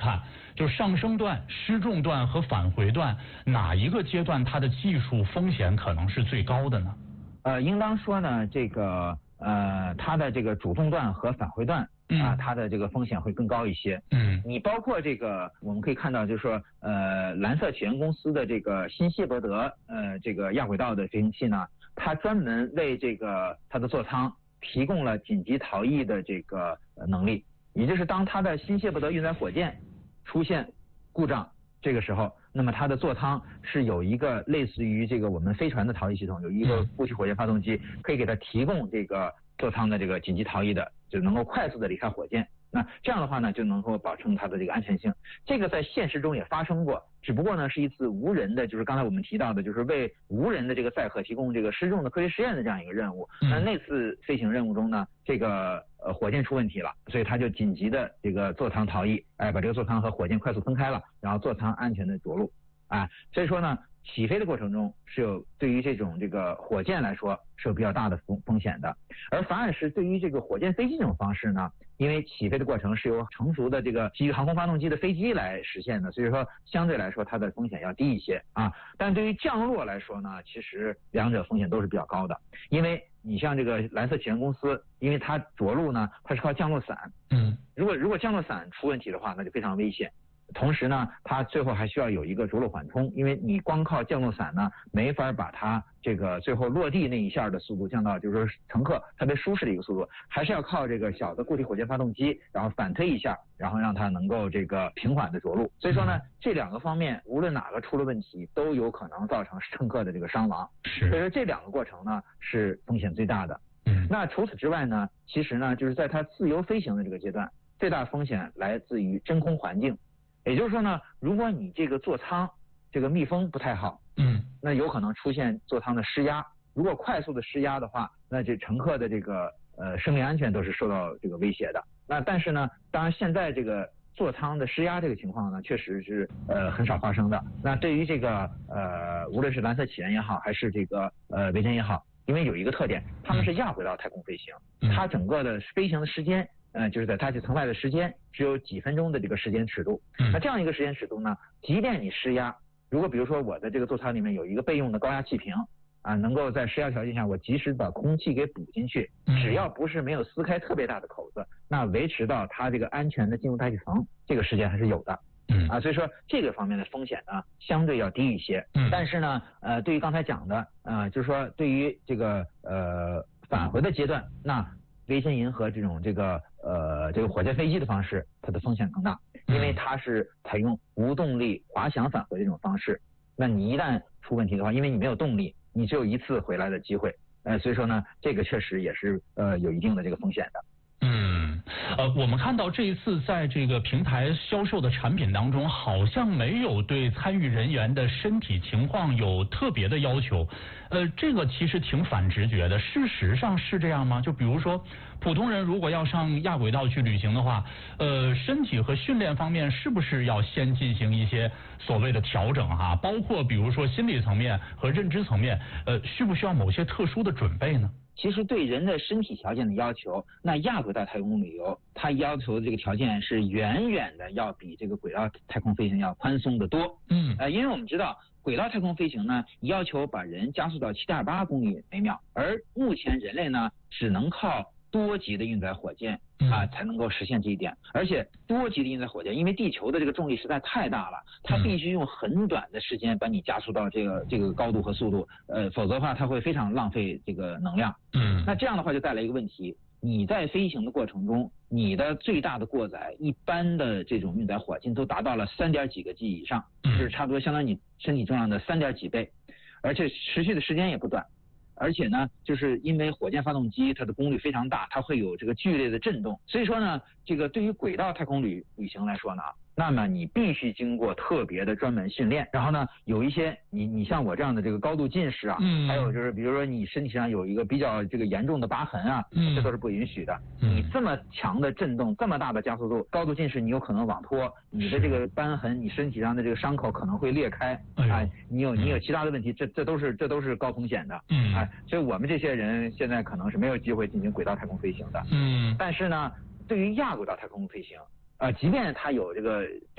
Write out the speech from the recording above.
看，就是上升段、失重段和返回段哪一个阶段它的技术风险可能是最高的呢？ 应当说呢，它的这个主动段和返回段它的这个风险会更高一些。你包括这个我们可以看到，就是说蓝色起源公司的这个新谢伯德这个亚轨道的飞行器呢，它专门为这个它的座舱提供了紧急逃逸的这个能力，也就是当它的新谢伯德运载火箭出现故障，这个时候，那么它的座舱是有一个类似于这个我们飞船的逃逸系统，有一个固体火箭发动机，可以给它提供这个座舱的这个紧急逃逸的，就能够快速的离开火箭。那这样的话呢，就能够保证它的这个安全性。这个在现实中也发生过，只不过呢是一次无人的，就是刚才我们提到的，就是为无人的这个载荷提供这个失重的科学实验的这样一个任务。那次飞行任务中呢，这个火箭出问题了，所以它就紧急的这个座舱逃逸，把这个座舱和火箭快速分开了，然后座舱安全的着陆。所以说呢，起飞的过程中是有对于这个火箭来说是有比较大的风险的，而反而是对于这个火箭飞机这种方式呢，因为起飞的过程是由成熟的这个基于航空发动机的飞机来实现的，所以说相对来说它的风险要低一些但对于降落来说呢，其实两者风险都是比较高的，因为你像这个蓝色起源公司，因为它着陆呢，它是靠降落伞，如果降落伞出问题的话，那就非常危险。同时呢，它最后还需要有一个着陆缓冲，因为你光靠降落伞呢，没法把它这个最后落地那一下的速度降到就是说乘客特别舒适的一个速度，还是要靠这个小的固体火箭发动机，然后反推一下，然后让它能够这个平缓的着陆。所以说呢，这两个方面无论哪个出了问题，都有可能造成乘客的这个伤亡。所以说这两个过程呢是风险最大的。那除此之外呢，其实呢就是在它自由飞行的这个阶段，最大风险来自于真空环境。也就是说呢，如果你这个座舱这个密封不太好，那有可能出现座舱的失压。如果快速的失压的话，那这乘客的这个生命安全都是受到这个威胁的。那但是呢，当然现在这个座舱的失压这个情况呢，确实是很少发生的。那对于这个无论是蓝色起源也好，还是这个维珍也好，因为有一个特点，他们是亚轨道太空飞行，它整个的飞行的时间。就是在大气层外的时间只有几分钟的这个时间尺度。那这样一个时间尺度呢，即便你施压，如果比如说我的这个座舱里面有一个备用的高压气瓶能够在施压条件下我及时把空气给补进去，只要不是没有撕开特别大的口子，那维持到它这个安全的进入大气层，这个时间还是有的。所以说这个方面的风险呢相对要低一些。但是呢对于刚才讲的就是说对于这个返回的阶段，那维珍银河这个火箭飞机的方式，它的风险更大，因为它是采用无动力滑翔返回的这种方式。那你一旦出问题的话，因为你没有动力，你只有一次回来的机会，所以说呢，这个确实也是有一定的这个风险的。 我们看到这一次在这个平台销售的产品当中，好像没有对参与人员的身体情况有特别的要求。这个其实挺反直觉的。事实上是这样吗？就比如说，普通人如果要上亚轨道去旅行的话，身体和训练方面是不是要先进行一些所谓的调整包括比如说心理层面和认知层面，需不需要某些特殊的准备呢？ 其实对人的身体条件的要求，那亚轨道太空旅游它要求的这个条件是远远的要比这个轨道太空飞行要宽松得多。因为我们知道轨道太空飞行呢要求把人加速到7.8公里每秒，而目前人类呢只能靠多级的运载火箭才能够实现这一点。而且多级的运载火箭，因为地球的这个重力实在太大了，它必须用很短的时间把你加速到这个高度和速度，否则的话它会非常浪费这个能量。那这样的话就带来一个问题，你在飞行的过程中，你的最大的过载，一般的这种运载火箭都达到了3点几个 G 以上，就是差不多相当于你身体重量的3点几倍，而且持续的时间也不短。而且呢，就是因为火箭发动机它的功率非常大，它会有这个剧烈的震动，所以说呢，这个对于轨道太空旅行来说呢，那么你必须经过特别的专门训练。然后呢，有一些你像我这样的这个高度近视还有就是比如说你身体上有一个比较这个严重的疤痕这都是不允许的。你这么强的震动，这么大的加速度，高度近视你有可能网脱，你的这个瘢痕，你身体上的这个伤口可能会裂开，你有其他的问题，这都是高风险的。所以我们这些人现在可能是没有机会进行轨道太空飞行的。但是呢，对于亚轨道太空飞行即便它有这个